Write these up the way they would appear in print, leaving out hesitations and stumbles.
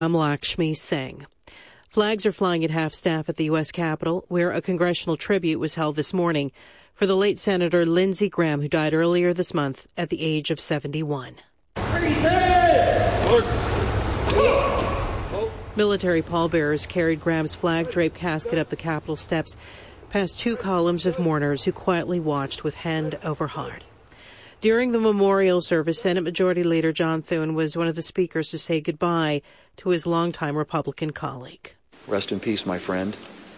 I'm Lakshmi Singh. Flags are flying at half-staff at the U.S. Capitol, where a congressional tribute was held this morning for the late Senator Lindsey Graham, who died earlier this month at the age of 71. Military pallbearers carried Graham's flag-draped casket up the Capitol steps past two columns of mourners who quietly watched with hand over heart. During the memorial service, Senate Majority Leader John Thune was one of the speakers to say goodbye to his longtime Republican colleague. Rest in peace, my friend.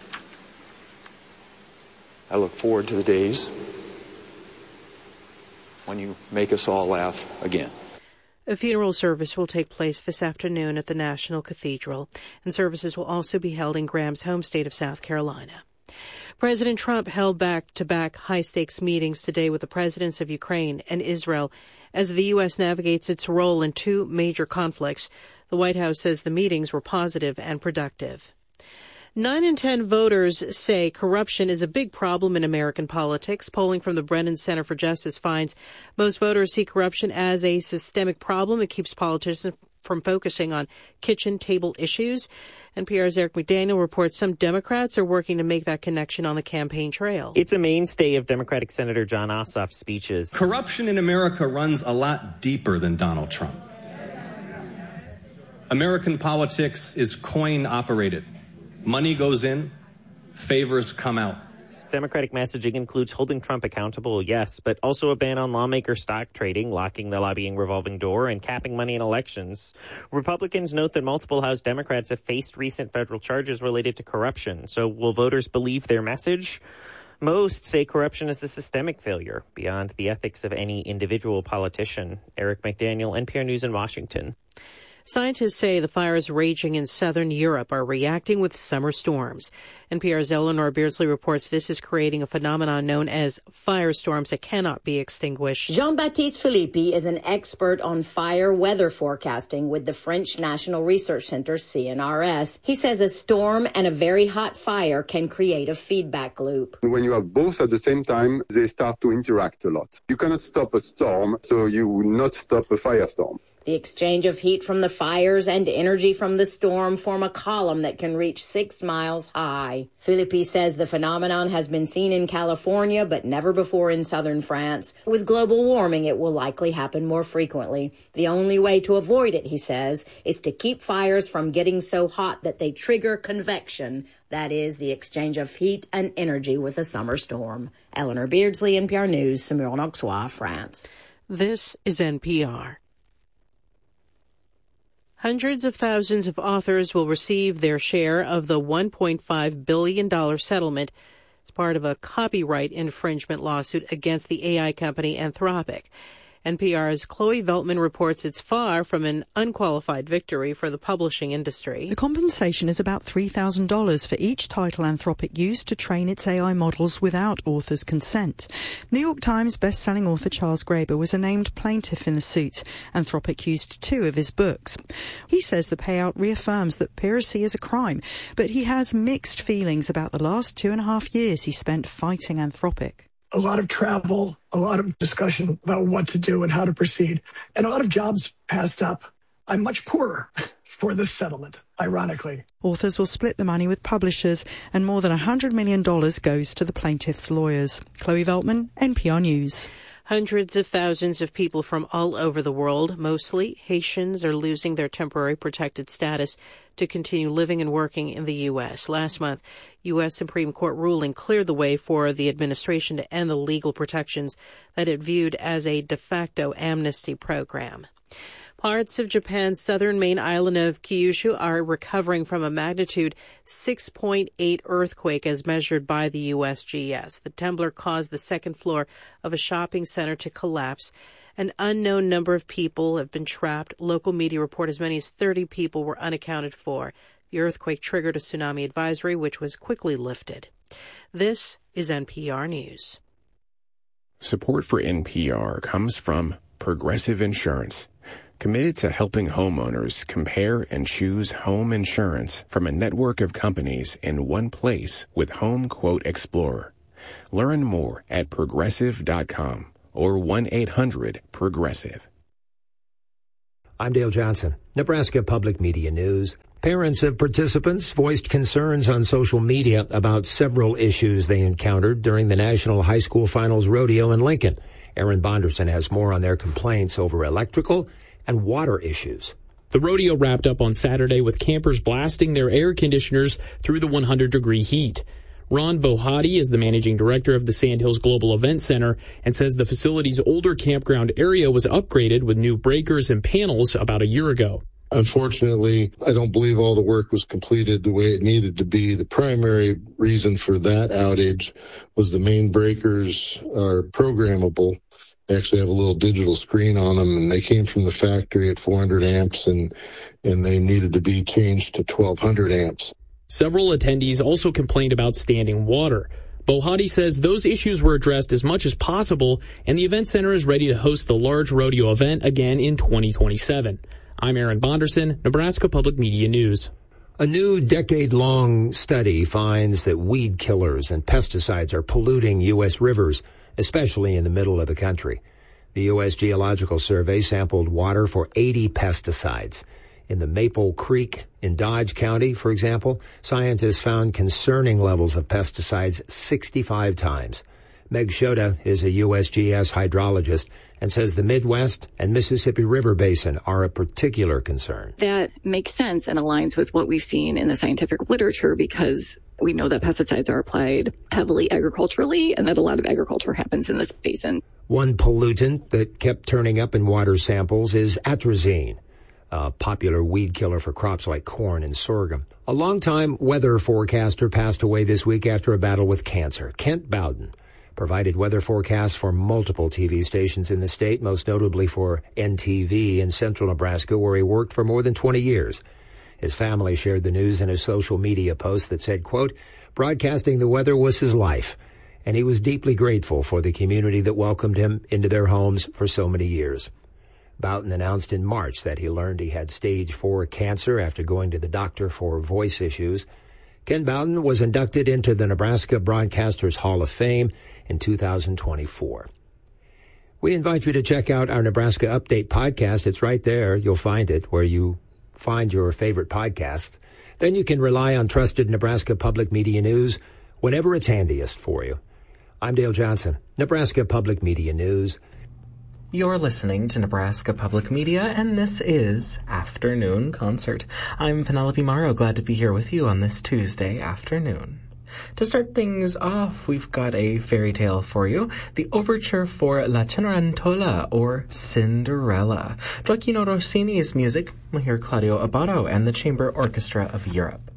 I look forward to the days when you make us all laugh again. A funeral service will take place this afternoon at the National Cathedral, and services will also be held in Graham's home state of South Carolina. President Trump held back-to-back high-stakes meetings today with the presidents of Ukraine and Israel as the U.S. navigates its role in two major conflicts. The White House says the meetings were positive and productive. 9 in 10 voters say corruption is a big problem in American politics. Polling from the Brennan Center for Justice finds most voters see corruption as a systemic problem. It keeps politicians from focusing on kitchen table issues. NPR's Eric McDaniel reports some Democrats are working to make that connection on the campaign trail. It's a mainstay of Democratic Senator Jon Ossoff's speeches. Corruption in America runs a lot deeper than Donald Trump. American politics is coin-operated. Money goes in, favors come out. Democratic messaging includes holding Trump accountable, yes, but also a ban on lawmaker stock trading, locking the lobbying revolving door, and capping money in elections. Republicans note that multiple House Democrats have faced recent federal charges related to corruption. So will voters believe their message? Most say corruption is a systemic failure beyond the ethics of any individual politician. Eric McDaniel, NPR News in Washington. Scientists say the fires raging in southern Europe are reacting with summer storms. NPR's Eleanor Beardsley reports this is creating a phenomenon known as firestorms that cannot be extinguished. Jean-Baptiste Philippi is an expert on fire weather forecasting with the French National Research Center, CNRS. He says a storm and a very hot fire can create a feedback loop. When you have both at the same time, they start to interact a lot. You cannot stop a storm, so you will not stop a firestorm. The exchange of heat from the fires and energy from the storm form a column that can reach 6 miles high. Philippi says the phenomenon has been seen in California, but never before in southern France. With global warming, it will likely happen more frequently. The only way to avoid it, he says, is to keep fires from getting so hot that they trigger convection. That is, the exchange of heat and energy with a summer storm. Eleanor Beardsley, NPR News, Saumur-en-Auxois, France. This is NPR. Hundreds of thousands of authors will receive their share of the $1.5 billion settlement as part of a copyright infringement lawsuit against the AI company Anthropic. NPR's Chloe Veltman reports it's far from an unqualified victory for the publishing industry. The compensation is about $3,000 for each title Anthropic used to train its AI models without authors' consent. New York Times best-selling author Charles Graeber was a named plaintiff in the suit. Anthropic used 2 of his books. He says the payout reaffirms that piracy is a crime, but he has mixed feelings about the last 2.5 years he spent fighting Anthropic. A lot of travel, a lot of discussion about what to do and how to proceed, and a lot of jobs passed up. I'm much poorer for this settlement, ironically. Authors will split the money with publishers, and more than $100 million goes to the plaintiffs' lawyers. Chloe Veltman, NPR News. Hundreds of thousands of people from all over the world, mostly Haitians, are losing their temporary protected status to continue living and working in the U.S. Last month, U.S. Supreme Court ruling cleared the way for the administration to end the legal protections that it viewed as a de facto amnesty program. Parts of Japan's southern main island of Kyushu are recovering from a magnitude 6.8 earthquake as measured by the USGS. The tremor caused the second floor of a shopping center to collapse. An unknown number of people have been trapped. Local media report as many as 30 people were unaccounted for. The earthquake triggered a tsunami advisory, which was quickly lifted. This is NPR News. Support for NPR comes from Progressive Insurance, committed to helping homeowners compare and choose home insurance from a network of companies in one place with Home Quote Explorer. Learn more at Progressive.com or 1-800-PROGRESSIVE. I'm Dale Johnson, Nebraska Public Media News. Parents of participants voiced concerns on social media about several issues they encountered during the National High School Finals Rodeo in Lincoln. Aaron Bonderson has more on their complaints over electrical and water issues. The rodeo wrapped up on Saturday with campers blasting their air conditioners through the 100-degree heat. Ron Bohati is the managing director of the Sandhills Global Event Center and says the facility's older campground area was upgraded with new breakers and panels about a year ago. Unfortunately, I don't believe all the work was completed the way it needed to be. The primary reason for that outage was the main breakers are programmable. They actually have a little digital screen on them, and they came from the factory at 400 amps, and they needed to be changed to 1,200 amps. Several attendees also complained about standing water. Bohati says those issues were addressed as much as possible, and the event center is ready to host the large rodeo event again in 2027. I'm Aaron Bonderson, Nebraska Public Media News. A new decade-long study finds that weed killers and pesticides are polluting U.S. rivers, especially in the middle of the country. The U.S. Geological Survey sampled water for 80 pesticides. In the Maple Creek in Dodge County, for example, scientists found concerning levels of pesticides 65 times. Meg Shota is a USGS hydrologist and says the Midwest and Mississippi River Basin are a particular concern. That makes sense and aligns with what we've seen in the scientific literature because we know that pesticides are applied heavily agriculturally and that a lot of agriculture happens in this basin. One pollutant that kept turning up in water samples is atrazine, a popular weed killer for crops like corn and sorghum. A longtime weather forecaster passed away this week after a battle with cancer. Kent Bowden provided weather forecasts for multiple TV stations in the state, most notably for NTV in central Nebraska, where he worked for more than 20 years. His family shared the news in a social media post that said, quote, "Broadcasting the weather was his life, and he was deeply grateful for the community that welcomed him into their homes for so many years." Boughton announced in March that he learned he had stage 4 cancer after going to the doctor for voice issues. Ken Boughton was inducted into the Nebraska Broadcasters Hall of Fame in 2024. We invite you to check out our Nebraska Update podcast. It's right there. You'll find it where you find your favorite podcasts. Then you can rely on trusted Nebraska Public Media News whenever it's handiest for you. I'm Dale Johnson, Nebraska Public Media News. You're listening to Nebraska Public Media, and this is Afternoon Concert. I'm Penelope Morrow, glad to be here with you on this Tuesday afternoon. To start things off, we've got a fairy tale for you, the overture for La Cenerentola, or Cinderella. Gioacchino Rossini's music, we'll hear Claudio Abbado and the Chamber Orchestra of Europe.